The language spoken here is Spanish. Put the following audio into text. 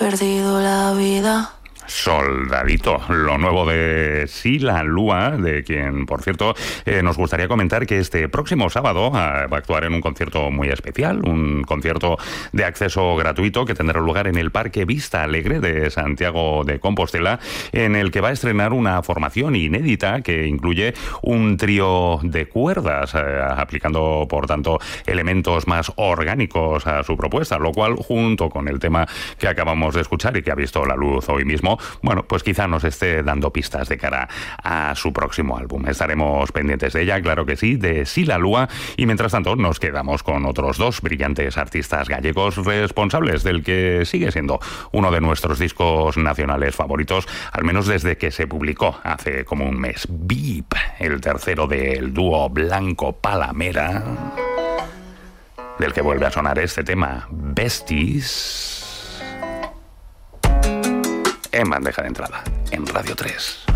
perdido la vida. Soldadito, lo nuevo de Sila Lua, de quien, por cierto, nos gustaría comentar que este próximo sábado va a actuar en un concierto muy especial, un concierto de acceso gratuito que tendrá lugar en el Parque Vista Alegre de Santiago de Compostela, en el que va a estrenar una formación inédita que incluye un trío de cuerdas, aplicando, por tanto, elementos más orgánicos a su propuesta, lo cual, junto con el tema que acabamos de escuchar y que ha visto la luz hoy mismo, bueno, pues quizá nos esté dando pistas de cara a su próximo álbum. Estaremos pendientes de ella, claro que sí, de Sila Lua, y mientras tanto nos quedamos con otros dos brillantes artistas gallegos responsables del que sigue siendo uno de nuestros discos nacionales favoritos, al menos desde que se publicó hace como un mes. Beep, el tercero del dúo Blanco Palamera, del que vuelve a sonar este tema, Besties, en bandeja de entrada, en Radio 3.